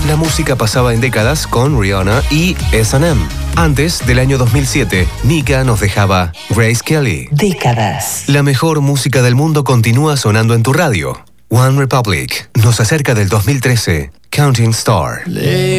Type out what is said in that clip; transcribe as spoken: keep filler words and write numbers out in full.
la música pasaba en décadas con Rihanna y ese and eme. Antes del año dos mil siete, Nika nos dejaba Grace Kelly. Décadas. La mejor música del mundo continúa sonando en tu radio. One Republic nos acerca del dos mil trece, Counting Star.